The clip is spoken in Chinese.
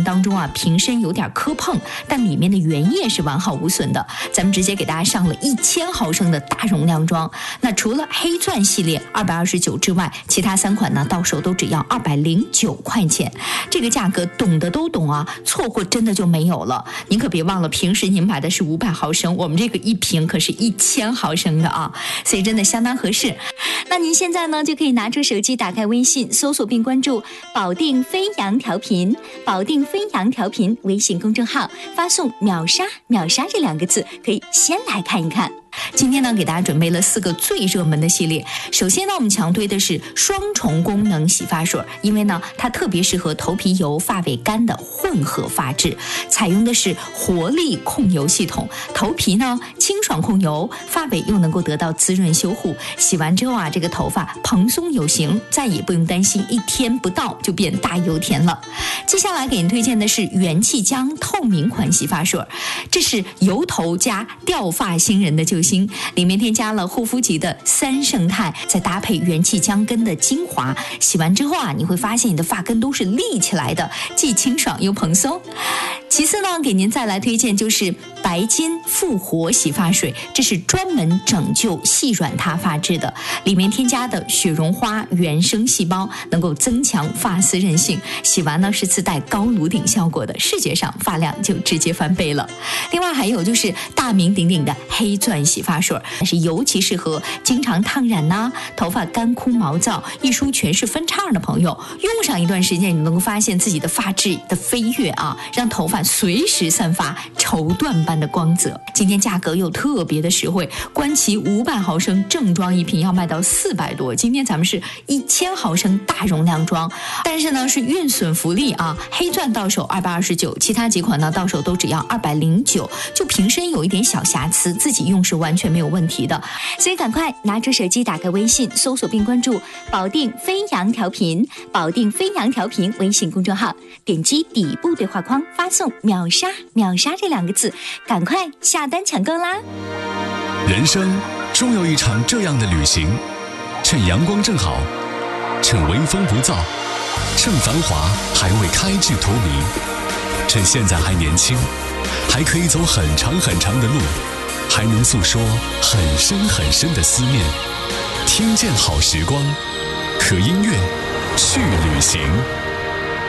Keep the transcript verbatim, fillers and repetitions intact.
程当中啊，瓶身有点磕碰，但里面的原液是完好无损的。咱们直接给大家上了一千毫升的大容量装。那除了黑钻系列二百二十九之外，其他三款呢到手都只要二百零九块钱。这个价格懂的都懂啊，错过真的就没有了。您可别忘了，平时您买的是五百毫升，我们这个一瓶可是一千毫升的啊，所以真的相当合适。 那您现在呢就可以拿出手机，打开微信，搜索并关注保定飞扬调频，保定飞扬调频微信公众号，发送秒杀秒杀这两个字，可以先来看一看。 今天呢，给大家准备了四个最热门的系列。首先呢，我们强推的是双重功能洗发水，因为呢，它特别适合头皮油、发尾干的混合发质，采用的是活力控油系统，头皮呢清爽控油，发尾又能够得到滋润修护。洗完之后啊，这个头发蓬松有型，再也不用担心一天不到就变大油田了。接下来给您推荐的是元气浆透明款洗发水，这是油头加掉发新人的救星，里面添加了护肤级的三胜肽，再搭配元气浆根的精华，洗完之后啊，你会发现你的发根都是立起来的，既清爽又蓬松。其次呢，给您再来推荐就是白金复活洗发水，这是专门拯救细软塌发质的，里面添加的雪绒花原生细胞能够增强发丝韧性，洗完呢是自带高颅顶效果的，视觉上发量就直接翻倍了。另外还有就是大名鼎鼎的黑钻洗发水，但是尤其适合经常烫染呐、啊、头发干枯毛躁、一梳全是分叉的朋友，用上一段时间，你能够发现自己的发质的飞跃啊，让头发随时散发绸缎般的光泽。今天价格又特别的实惠，观其五百毫升正装一瓶要卖到四百多，今天咱们是一千毫升大容量装，但是呢是运损福利啊，黑钻到手二百二十九，其他几款呢到手都只要二百零九，就瓶身有一点小瑕疵，自己用是完全没有问题的。 所以赶快拿出手机，打开微信，搜索并关注保定飞扬调频，保定飞扬调频微信公众号，点击底部对话框，发送秒杀秒杀这两个字，赶快下单抢购啦！ 人生终有一场这样的旅行，趁阳光正好，趁微风不燥，趁繁华还未开至荼蘼，趁现在还年轻，还可以走很长很长的路，还能诉说很深很深的思念。听见好时光，和音乐去旅行。